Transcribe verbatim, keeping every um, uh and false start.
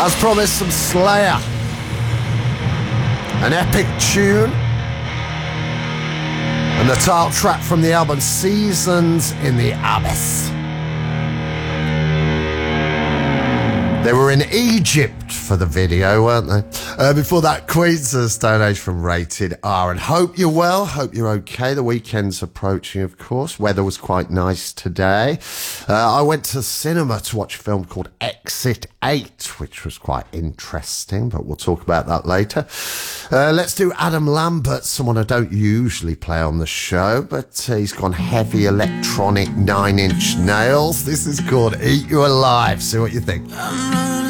As promised, some Slayer. An epic tune. And the title track from the album Seasons in the Abyss. They were in Egypt for the video, weren't they? Uh, before that, Queens of the Stone Age from Rated R. And hope you're well, hope you're okay. The weekend's approaching, of course. Weather was quite nice today. Uh, I went to the cinema to watch a film called Exit eight, which was quite interesting, but we'll talk about that later. Uh, let's do Adam Lambert, someone I don't usually play on the show, but uh, he's gone heavy electronic Nine Inch Nails. This is called Eat You Alive. See what you think.